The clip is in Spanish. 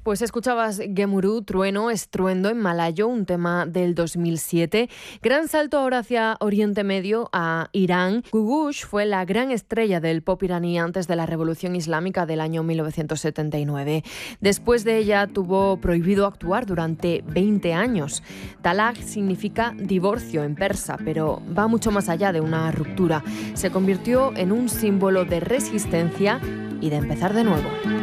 Pues escuchabas Gemuru, trueno, estruendo en malayo, un tema del 2007. Gran salto ahora hacia Oriente Medio, a Irán. Gugush fue la gran estrella del pop iraní antes de la Revolución Islámica del año 1979. Después de ella tuvo prohibido actuar durante 20 años. Talaq significa divorcio en persa, pero va mucho más allá de una ruptura. Se convirtió en un símbolo de resistencia y de empezar de nuevo.